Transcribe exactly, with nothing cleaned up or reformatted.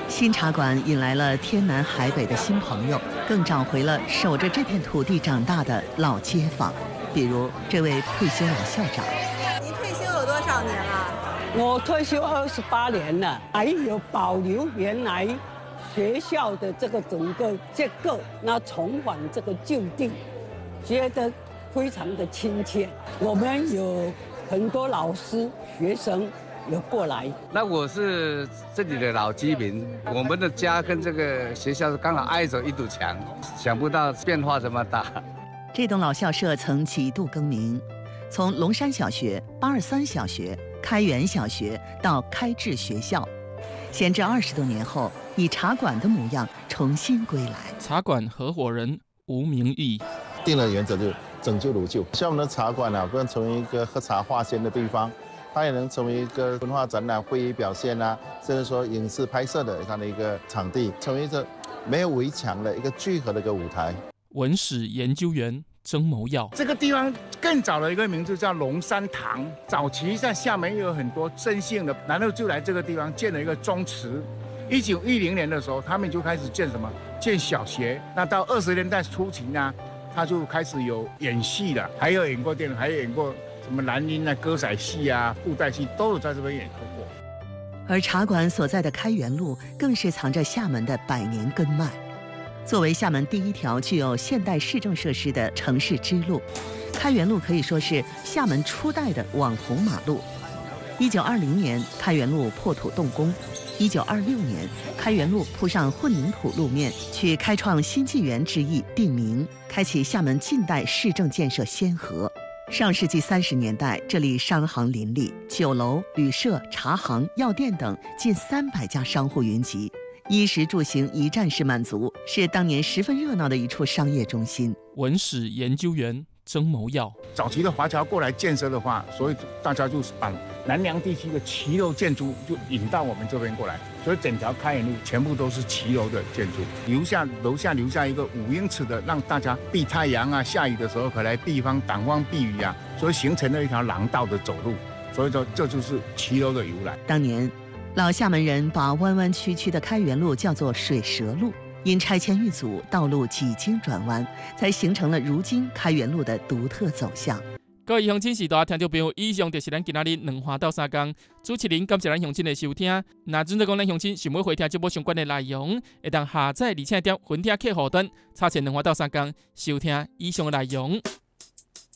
新茶馆引来了天南海北的新朋友，更找回了守着这片土地长大的老街坊，比如这位退休老校长。 您退休有多少年了？ 我退休二十八年了，还有保留原来学校的这个整个结构，那重返这个旧地，觉得非常的亲切。我们有很多老师、学生有过来。 那我是这里的老居民，我们的家跟这个学校刚好挨着一堵墙，想不到变化这么大。 这栋老校舍曾几度更名，从龙山小学、八二三小学、开元小学到开智学校，闲置二十多年后，以茶馆的模样重新归来。 茶馆合伙人吴明义定了原则，就是拯救如旧。像我们的茶馆啊，不能成为一个喝茶划线的地方，它也能成为一个文化展览、会议表现啊，甚至说影视拍摄的它的一个场地，成为一个没有围墙的一个聚合的一个舞台。 文史研究员曾谋耀， 这个地方更早的一个名字叫龙山堂，早期在厦门有很多郑姓的，然后就来这个地方建了一个宗祠。一九一零年的时候，他们就开始建什么？建小学。那到二十年代初期呢，他就开始有演戏了，还有演过电影，还有演过什么兰音啊、歌仔戏啊、布袋戏，都有在这边演出过。 而茶馆所在的开元路，更是藏着厦门的百年根脉。作为厦门第一条具有现代市政设施的城市支路，开元路可以说是厦门初代的网红马路。一九二零年，开元路破土动工。一九二六年，开元路铺上混凝土路面，取开创新纪元之意定名，开启厦门近代市政建设先河。上世纪三十年代，这里商行林立，酒楼、旅社、茶行、药店等近三百家商户云集，衣食住行一站式满足，是当年十分热闹的一处商业中心。 文史研究员曾谋耀， 早期的华侨过来建设的话，所以大家就是把南洋地区的骑楼建筑就引到我们这边过来，所以整条开元路全部都是骑楼的建筑，留下楼下留下一个五英尺的，让大家避太阳啊，下雨的时候可来避风挡风避雨啊，所以形成了一条廊道的走路，所以说这就是骑楼的由来。 当年，老厦门人把弯弯曲曲的开元路叫做水蛇路。因拆迁遇阻，道路几经转弯，才形成了如今开元路的独特走向。 各位乡亲时代听众朋友，以上就是咱今仔日两花到三工主持人，感谢咱乡亲的收听。那准备讲咱乡亲想要回听节目相关的内容，会当下载而且点分听客户端，查询两花到三工收听以上的内容。